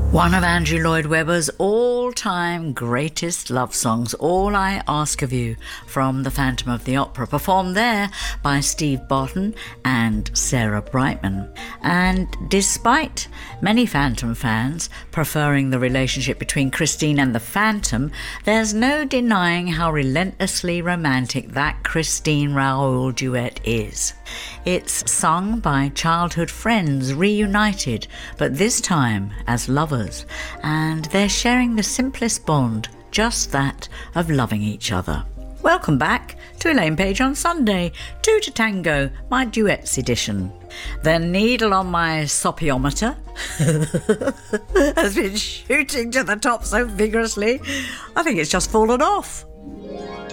One of Andrew Lloyd Webber's all-time greatest love songs, All I Ask of You, from The Phantom of the Opera, performed there by Steve Barton and Sarah Brightman. And despite many Phantom fans preferring the relationship between Christine and the Phantom, there's no denying how relentlessly romantic that Christine-Raoul duet is. It's sung by childhood friends reunited, but this time as lovers. And they're sharing the simplest bond, just that of loving each other. Welcome back to Elaine Page on Sunday, 2 to Tango, my duets edition. The needle on my sopiometer has been shooting to the top so vigorously, I think it's just fallen off.